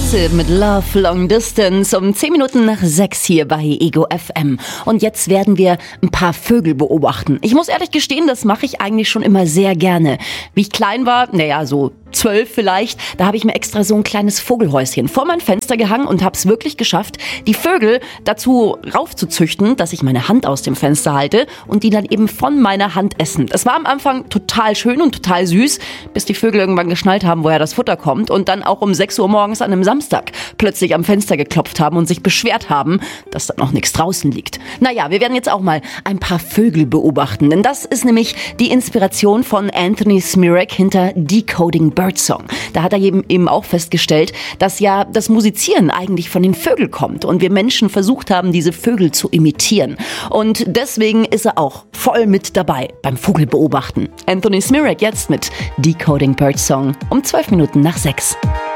Gossip mit Love Long Distance um 10 Minuten nach 6 hier bei Ego FM. Und jetzt werden wir ein paar Vögel beobachten. Ich muss ehrlich gestehen, das mache ich eigentlich schon immer sehr gerne. Wie ich klein war, so 12 vielleicht, da habe ich mir extra so ein kleines Vogelhäuschen vor mein Fenster gehangen und habe es wirklich geschafft, die Vögel dazu raufzuzüchten, dass ich meine Hand aus dem Fenster halte und die dann eben von meiner Hand essen. Es war am Anfang total schön und total süß, bis die Vögel irgendwann geschnallt haben, woher das Futter kommt und dann auch um 6 Uhr morgens an einem Samstag plötzlich am Fenster geklopft haben und sich beschwert haben, dass da noch nichts draußen liegt. Wir werden jetzt auch mal ein paar Vögel beobachten, denn das ist nämlich die Inspiration von Anthony Smirek hinter Decoding Birdsong. Da hat er eben auch festgestellt, dass ja das Musizieren eigentlich von den Vögeln kommt und wir Menschen versucht haben, diese Vögel zu imitieren. Und deswegen ist er auch voll mit dabei beim Vogelbeobachten. Anthony Smirek jetzt mit Decoding Birdsong um 12 Minuten nach 6.